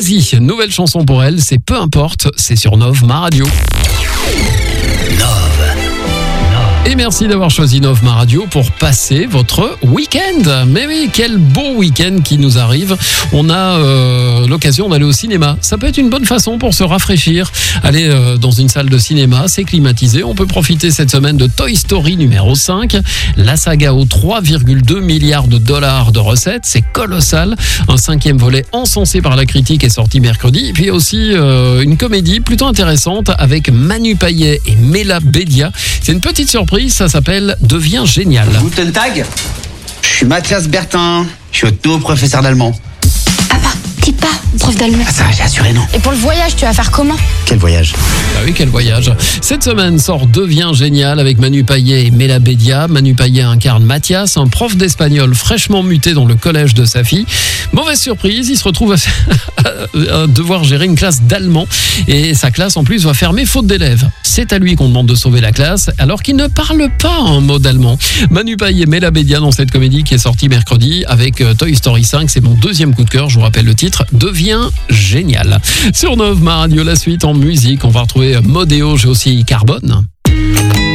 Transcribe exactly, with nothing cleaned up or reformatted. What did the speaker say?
Zazie, nouvelle chanson pour elle, c'est Peu importe, c'est sur Nove, ma radio. Et merci d'avoir choisi Nove, ma radio, pour passer votre week-end. Mais oui, quel beau week-end qui nous arrive. On a euh, l'occasion d'aller au cinéma. Ça peut être une bonne façon pour se rafraîchir. Aller euh, dans une salle de cinéma, c'est climatisé. On peut profiter cette semaine de Toy Story numéro cinq. La saga aux trois virgule deux milliards de dollars de recettes. C'est colossal. Un cinquième volet encensé par la critique est sorti mercredi. Et puis aussi euh, une comédie plutôt intéressante avec Manu Payet et Mela Bédia. C'est une petite surprise. Ça s'appelle Deviens génial. Guten Tag, je suis Mathias Bertin, je suis votre nouveau professeur d'allemand. Ah bah, t'es pas prof d'allemand. Ah ça, j'ai assuré non. Et pour le voyage, tu vas faire comment? Quel voyage? Ah oui, quel voyage. Cette semaine sort Deviens génial avec Manu Payet et Mela Bédia. Manu Payet incarne Mathias, un prof d'espagnol fraîchement muté dans le collège de sa fille. Mauvaise surprise, il se retrouve à, à devoir gérer une classe d'allemand et sa classe en plus va fermer faute d'élèves. C'est à lui qu'on demande de sauver la classe alors qu'il ne parle pas un mot d'allemand. Manu Payet et Mela Bédia dans cette comédie qui est sortie mercredi avec Toy Story cinq. C'est mon deuxième coup de cœur, je vous rappelle le titre, Deviens génial. Sur Nove, ma radio, la suite en musique, on va retrouver Modéo, j'ai aussi Carbone.